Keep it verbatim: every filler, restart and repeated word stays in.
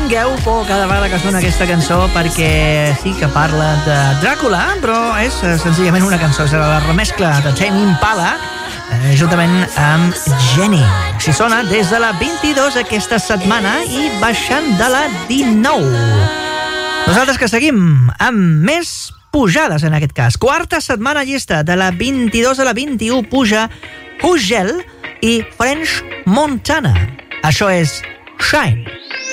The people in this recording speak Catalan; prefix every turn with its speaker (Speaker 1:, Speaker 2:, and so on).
Speaker 1: tingueu por cada vegada que sona aquesta cançó, perquè sí que parla de Dràcula, però és senzillament una cançó, serà la remescla de Tame Impala, eh, juntament amb Jenny. Així sona des de la vint-i-dos aquesta setmana i baixant de la dinou. Nosaltres que seguim amb més pujades en aquest cas. Quarta setmana llista, de la vint-i-dos a la vint-i-u puja Hugel i French Montana. Això és Shine.